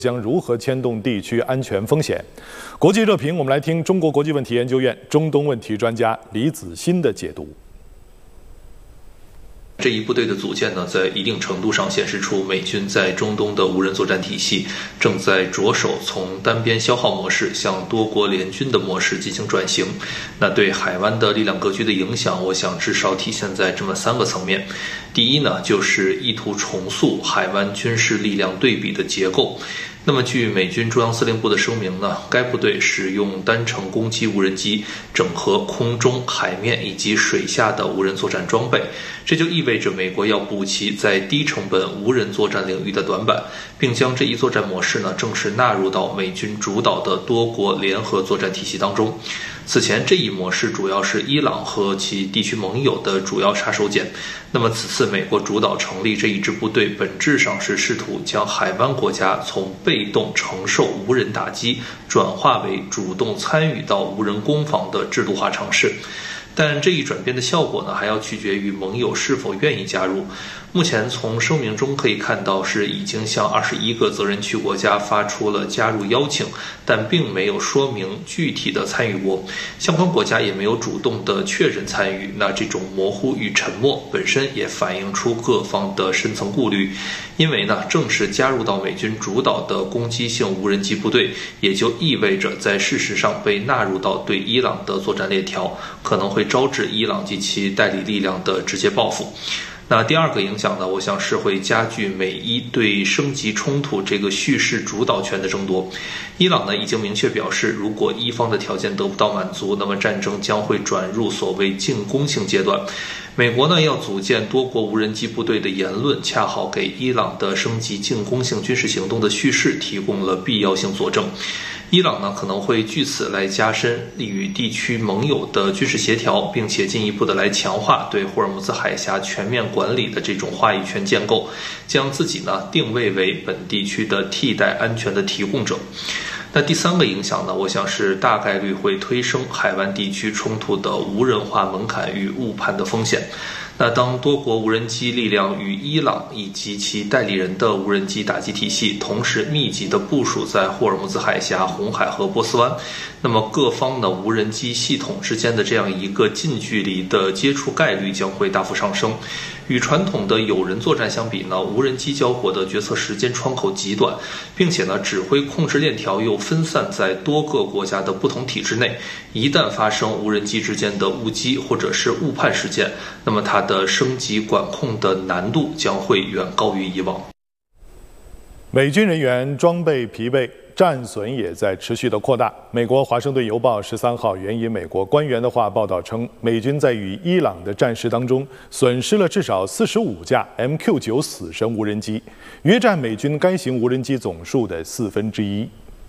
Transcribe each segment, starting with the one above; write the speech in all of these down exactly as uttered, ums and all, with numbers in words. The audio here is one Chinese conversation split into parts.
将如何牵动地区安全风险？国际热评，我们来听中国国际问题研究院中东问题专家李子欣的解读。 这一部队的组建呢，在一定程度上显示出美军在中东的无人作战体系正在着手从单边消耗模式向多国联军的模式进行转型。那对海湾的力量格局的影响，我想至少体现在这么三个层面。第一呢，就是意图重塑海湾军事力量对比的结构。 那么，据美军中央司令部的声明呢，该部队使用单程攻击无人机，整合空中、海面以及水下的无人作战装备。这就意味着美国要补齐在低成本无人作战领域的短板，并将这一作战模式呢正式纳入到美军主导的多国联合作战体系当中。 此前，这一模式主要是伊朗和其地区盟友的主要杀手锏。那么，此次美国主导成立这一支部队，本质上是试图将海湾国家从被动承受无人打击，转化为主动参与到无人攻防的制度化尝试。 但这一转变的效果呢，还要取决于盟友是否愿意加入。目前从声明中可以看到，是已经向二十一个责任区国家发出了加入邀请，但并没有说明具体的参与国。相关国家也没有主动的确认参与。那这种模糊与沉默本身也反映出各方的深层顾虑，因为呢，正式加入到美军主导的攻击性无人机部队，也就意味着在事实上被纳入到对伊朗的作战链条，可能会 会招致伊朗及其代理力量的直接报复。那第二个影响呢，我想是会加剧美伊对升级冲突这个叙事主导权的争夺。伊朗呢已经明确表示，如果伊方的条件得不到满足，那么战争将会转入所谓进攻性阶段。美国呢要组建多国无人机部队的言论，恰好给伊朗的升级进攻性军事行动的叙事提供了必要性佐证。 伊朗呢可能会据此来加深与地区盟友的军事协调，并且进一步的来强化对霍尔木兹海峡全面管理的这种话语权建构，将自己呢定位为本地区的替代安全的提供者。 那第三个影响呢，我想是大概率会推升海湾地区冲突的无人化门槛与误判的风险。那当多国无人机力量与伊朗以及其代理人的无人机打击体系同时密集的部署在霍尔木兹海峡、红海和波斯湾，那么各方的无人机系统之间的这样一个近距离的接触概率将会大幅上升。 与传统的有人作战相比呢，无人机交火的决策时间窗口极短，并且呢，指挥控制链条又分散在多个国家的不同体制内。一旦发生无人机之间的误击或者是误判事件，那么它的升级管控的难度将会远高于以往。 美军人员装备疲惫。 战损也在持续的扩大。美国《华盛顿邮报》十三号援引美国官员的话报道称，美军在与伊朗的战事当中损失了至少四十五架 M Q 九 死神无人机，约占美军该型无人机总数的四分之一。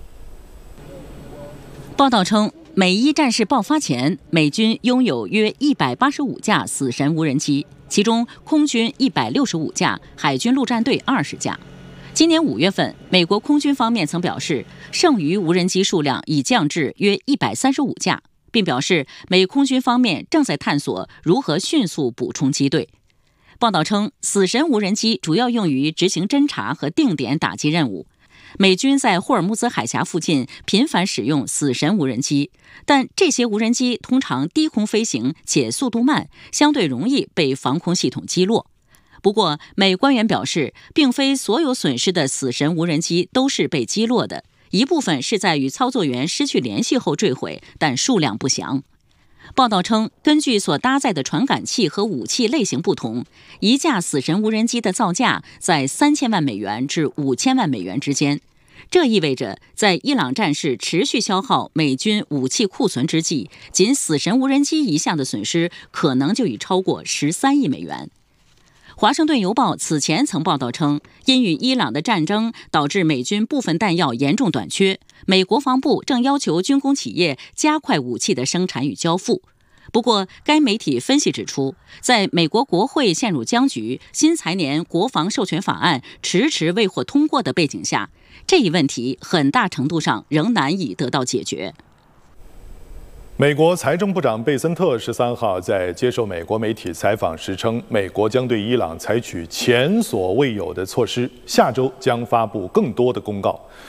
报道称，美伊战事爆发前，美军拥有约一百八十五架死神无人机，其中空军一百六十五架，海军陆战队二十架。 今年五月份，美国空军方面曾表示，剩余无人机数量已降至约一百三十五架，并表示美空军方面正在探索如何迅速补充机队。报道称，死神无人机主要用于执行侦察和定点打击任务。美军在霍尔木兹海峡附近频繁使用死神无人机，但这些无人机通常低空飞行且速度慢，相对容易被防空系统击落。 不过，美官员表示，并非所有损失的死神无人机都是被击落的，一部分是在与操作员失去联系后坠毁，但数量不详。报道称，根据所搭载的传感器和武器类型不同，一架死神无人机的造价在三千万美元至五千万美元之间。这意味着，在伊朗战事持续消耗美军武器库存之际，仅死神无人机一项的损失可能就已超过十三亿美元。 华盛顿邮报此前曾报道称，因与伊朗的战争导致美军部分弹药严重短缺，美国防部正要求军工企业加快武器的生产与交付。不过，该媒体分析指出，在美国国会陷入僵局、新财年国防授权法案迟迟未获通过的背景下，这一问题很大程度上仍难以得到解决。 美国财政部长贝森特十三号在接受美国媒体采访时称，美国将对伊朗采取前所未有的措施，下周将发布更多的公告。